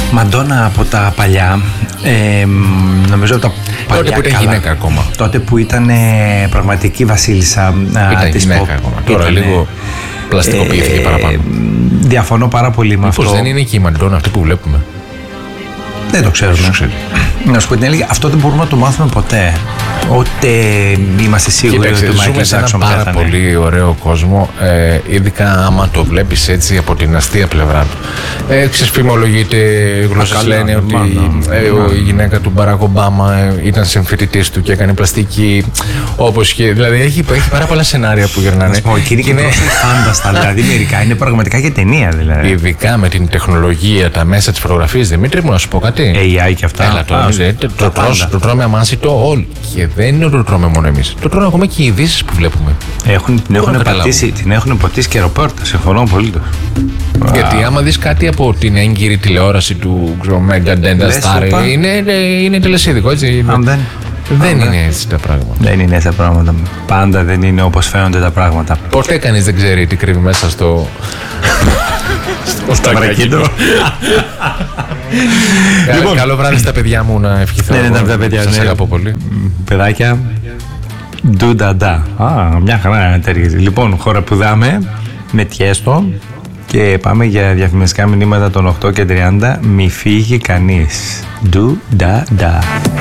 Μαντόνα από τα παλιά, νομίζω από τα παλιά. Τότε που ήταν γυναίκα ακόμα. Τότε που ήταν πραγματική βασίλισσα της γυναίκα pop. ακόμα. Τώρα λίγο πλαστικοποιήθηκε παραπάνω. Διαφωνώ πάρα πολύ με αυτό. Πώς δεν είναι και η Μαντόνα αυτή που βλέπουμε? Δεν το ξέρουμε. Να σου πω την αλήθεια, αυτό δεν μπορούμε να το μάθουμε ποτέ. Ούτε είμαστε σίγουροι ότι ο Μάικλ Τζάκσον πέθανε. Πάρα πολύ ωραίο κόσμο, ειδικά άμα το βλέπεις έτσι από την αστεία πλευρά του. Ξεσφημολογείται, γλώσσες λένε ότι η γυναίκα του Μπαράκ Ομπάμα ήταν συμφοιτητής του και έκανε πλαστική, όπως και. Δηλαδή έχει πάρα πολλά σενάρια που γυρνάνε. Είναι φάνταστα, δηλαδή μερικά είναι πραγματικά και ταινία. Δηλαδή. Ειδικά με την τεχνολογία, τα μέσα της φωτογραφίας, Δημήτρη μου, να σου πω κάτι. AI και αυτά. Έλα, το τρώμε αμάσιτο όλοι. Και δεν είναι ότι το τρώμε μόνο εμείς. Το τρώμε ακόμα και οι ειδήσεις που βλέπουμε. Την έχουν πατήσει και αεροπόρτα. Συμφωνώ πολύ. Γιατί άμα δεις κάτι από την έγκυρη τηλεόραση του Mega Denda Star, είναι τελεσίδικο, έτσι. Δεν είναι έτσι τα πράγματα. Δεν είναι έτσι τα πράγματα. Πάντα δεν είναι όπως φαίνονται τα πράγματα. Ποτέ κανείς δεν ξέρει τι κρύβει μέσα στο. Στο παρακίτο. Λοιπόν, καλό βράδυ στα παιδιά μου, να ευχηθώ. Ναι, παιδιά, σας αγαπώ πολύ. Παιδάκια, ντουνταντά. Μια χαρά ταιριάζει. Λοιπόν, χοραπουδάμε με Τιέστο και πάμε για διαφημιστικά μηνύματα των 8:30. Μη φύγει κανείς. Ντουνταντά.